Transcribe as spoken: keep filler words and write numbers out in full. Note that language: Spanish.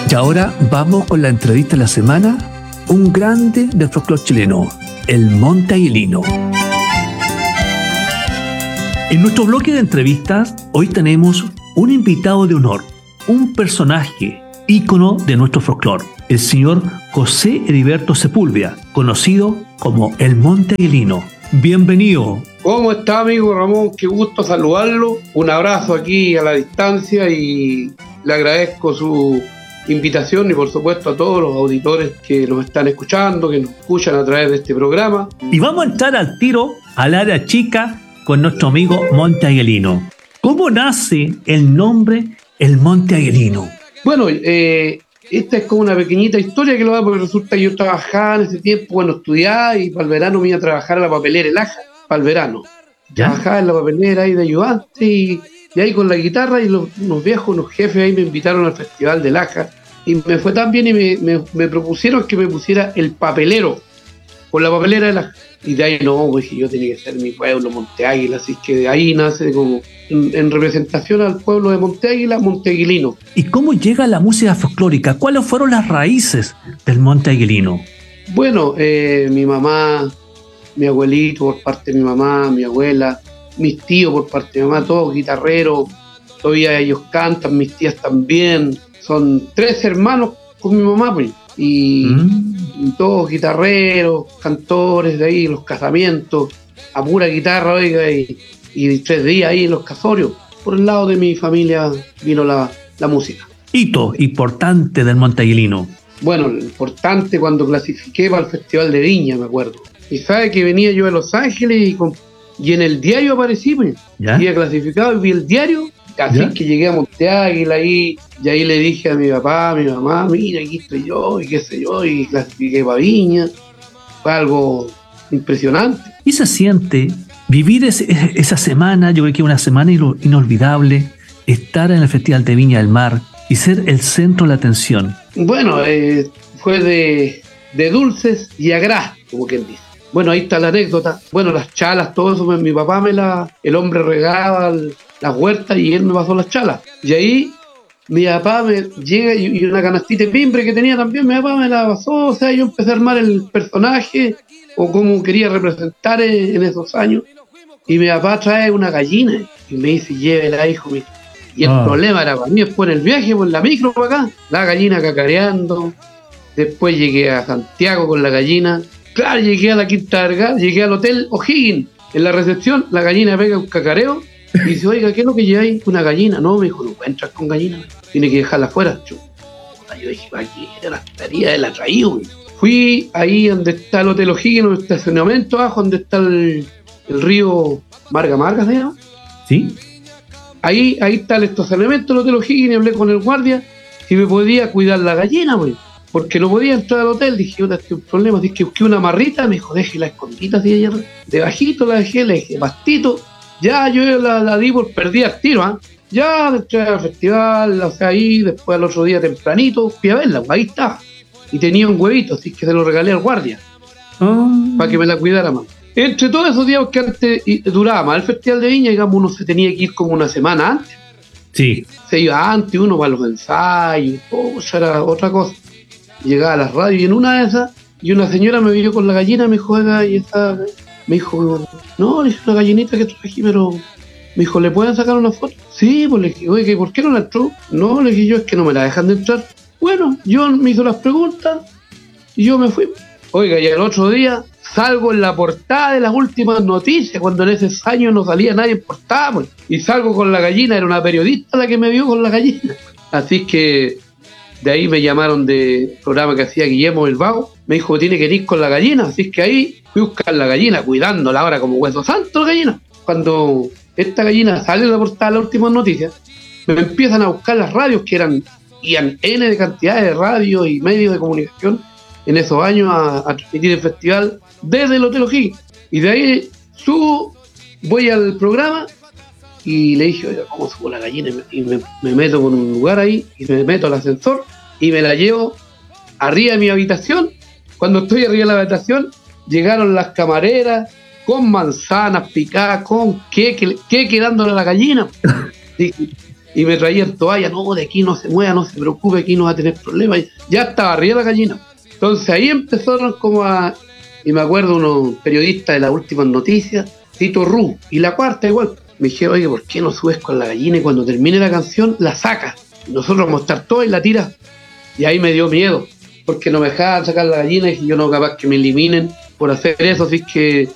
Y ahora vamos con la entrevista de la semana, un grande del folclore chileno, el Monte Aguilino. En nuestro bloque de entrevistas, hoy tenemos un invitado de honor, un personaje, ícono de nuestro folclore, el señor José Heriberto Sepúlveda, conocido como el Monte Aguilino. Bienvenido. ¿Cómo está, amigo Ramón? Qué gusto saludarlo. Un abrazo aquí a la distancia y le agradezco su invitación y por supuesto a todos los auditores que nos están escuchando, que nos escuchan a través de este programa. Y vamos a entrar al tiro al área chica con nuestro amigo Monte Aguilino. ¿Cómo nace el nombre el Monte Aguilino? Bueno, eh, esta es como una pequeñita historia que lo da porque resulta que yo trabajaba en ese tiempo, bueno, estudiaba y para el verano me iba a trabajar a la papelera El Aja, para el verano. ¿Ya? Trabajaba en la papelera ahí de ayudante y, y ahí con la guitarra y los, unos viejos, unos jefes ahí me invitaron al Festival del Aja y me fue tan bien y me, me, me propusieron que me pusiera el papelero por la papelera de la... Y de ahí no, pues yo tenía que ser mi pueblo, Monte Águila, así que de ahí nace como en, en representación al pueblo de Monte Águila, Monte Aguilino. ¿Y cómo llega la música folclórica? ¿Cuáles fueron las raíces del Monte Aguilino? Bueno, eh, mi mamá, mi abuelito por parte de mi mamá, mi abuela, mis tíos por parte de mi mamá, todos guitarreros, todavía ellos cantan, mis tías también, son tres hermanos con mi mamá, pues, y... ¿Mm? Todos guitarreros, cantores de ahí, los casamientos, a pura guitarra, oiga, y, y tres días ahí en los casorios. Por el lado de mi familia vino la, la música. Hito importante del Monte Aguilino. Bueno, lo importante cuando clasifiqué para el Festival de Viña, me acuerdo. Y sabe que venía yo a Los Ángeles y, con, y en el diario aparecí, pues. Había clasificado y vi el diario. Así ¿Ya? Que llegué a Monte Águila ahí, y ahí le dije a mi papá, a mi mamá, mira, aquí estoy yo, y qué sé yo, y clasifiqué para Viña. Fue algo impresionante. ¿Y se siente vivir ese, esa semana, yo creo que una semana inolvidable, estar en el Festival de Viña del Mar y ser el centro de la atención? Bueno, eh, fue de, de dulces y agrás, como quien dice. Bueno, ahí está la anécdota. Bueno, las chalas, todo eso, mi papá me la... El hombre regaba el, las huertas y él me pasó las chalas. Y ahí mi papá me llega y, y una canastita de pimbre que tenía también, mi papá me la pasó. O sea, yo empecé a armar el personaje o cómo quería representar en, en esos años. Y mi papá trae una gallina y me dice, llévela, hijo mío. Y el ah. problema era para mí después en el viaje, por la micro para acá, la gallina cacareando. Después llegué a Santiago con la gallina. Claro, llegué a la Quinta Vergara, llegué al Hotel O'Higgins. En la recepción, la gallina pega un cacareo y dice, oiga, ¿qué es lo que lleváis? Una gallina. No, me dijo, no puede entrar con gallina, tiene que dejarla afuera. Yo, yo dije, aquí era la estaría de la traído. Fui ahí donde está el Hotel O'Higgins, en el estacionamiento abajo, donde está el, el río Marga Marga, ¿se llama? Sí. Ahí, ahí está el estacionamiento del Hotel O'Higgins y hablé con el guardia si me podía cuidar la gallina, güey. Porque no podía entrar al hotel, dije, otra, este es un problema, dije que busqué una marrita, me dijo, deje la escondita así allá, debajito la dejé, le dije, pastito, ya yo la, la di por perdida al tiro, ¿ah? ¿eh? Ya entré al festival, o sea, ahí, después al otro día tempranito, fui a verla, ahí estaba, y tenía un huevito, así que se lo regalé al guardia, oh. para que me la cuidara más. Entre todos esos días que antes y, duraba más el Festival de Viña, digamos, uno se tenía que ir como una semana antes. Sí. Se iba antes, uno para los ensayos, oh, ya era otra cosa. Llegaba a las radios y en una de esas, y una señora me vio con la gallina, me dijo, y esa, me dijo, no, le dije, una gallinita que traje, pero me dijo, ¿le pueden sacar una foto? Sí, pues le dije, oye, ¿por qué no la entró? No, le dije yo, es que no me la dejan de entrar. Bueno, yo me hizo las preguntas y yo me fui. Oiga, y el otro día salgo en la portada de las últimas noticias, cuando en esos años no salía nadie en portada, pues, y salgo con la gallina, era una periodista la que me vio con la gallina. Así que de ahí me llamaron de programa que hacía Guillermo Bilbao, me dijo que tiene que ir con la gallina, así que ahí fui a buscar la gallina, cuidándola ahora como hueso santo la gallina. Cuando esta gallina sale de la portada de las últimas noticias, me empiezan a buscar las radios que eran, iban N de cantidades de radios y medios de comunicación en esos años a, a transmitir el festival desde el Hotel O'Higgins. Y de ahí subo, voy al programa y le dije, oiga, ¿cómo subo la gallina? Y me, me meto por un lugar ahí y me meto al ascensor y me la llevo arriba de mi habitación. Cuando estoy arriba de la habitación, llegaron las camareras con manzanas picadas, con queque, queque dándole a la gallina. Dije, y me traían toalla, no, de aquí no se mueva, no se preocupe, aquí no va a tener problemas. Ya estaba arriba la gallina. Entonces ahí empezaron como a, y me acuerdo unos periodistas de las últimas noticias, Tito Ru, y la cuarta igual, me dijeron, oye, ¿por qué no subes con la gallina y cuando termine la canción la sacas? Y nosotros vamos a estar todos y la tiras. Y ahí me dio miedo, porque no me dejaban sacar la gallina y dije, yo no capaz que me eliminen por hacer eso, así que